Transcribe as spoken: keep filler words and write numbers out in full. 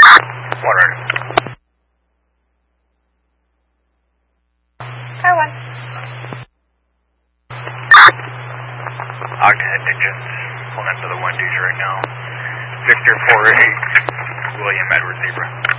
One right. Hi, one. Ogden engines pulling up to the one dudes right now. Victor four eight, William Edward Zebra.